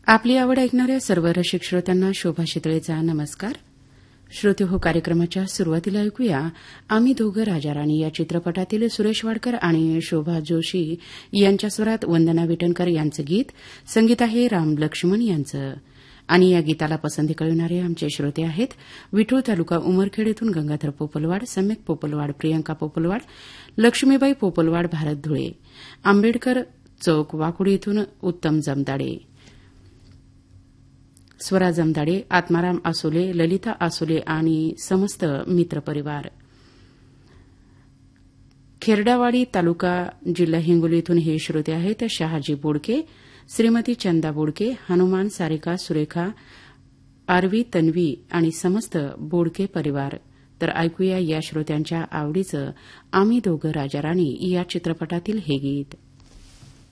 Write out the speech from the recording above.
आपली आवड ऐकणाऱ्या सर्व रसिक श्रोत्यांना शोभा शितळेचा नमस्कार. श्रोते हो, कार्यक्रमाच्या सुरुवातीला ऐकूया आम्ही दोघं राजाराणी या चित्रपटातील सुरेश वाडकर आणि शोभा जोशी यांच्या स्वरात वंदना विटणकर यांचं गीत. संगीत आहे राम लक्ष्मण यांचं. आणि या गीताला पसंती कळविणारे आमचे श्रोते आहेत विठूळ तालुका उमरखेड येथून गंगाधर पोपलवाड, सम्यक पोपलवाड, प्रियंका पोपलवाड, लक्ष्मीबाई पोपलवाड, भारत धुळे, आंबेडकर चौक वाकुडी येथून उत्तम जमदाडे, स्वरा जमदाडे, आत्माराम आसोले, ललिता आसोले आणि समस्त मित्रपरिवार. खेरडावाडी तालुका जिल्हा हिंगोली येथून हे श्रोते आहेत शहाजी बोडके, श्रीमती चंदा बोडके, हनुमान, सारिका, सुरेखा, आरवी, तन्वी आणि समस्त बोडके परिवार. तर ऐकूया या श्रोत्यांच्या आवडीचं आम्ही दोघं राजाराणी या चित्रपटातील हे गीत.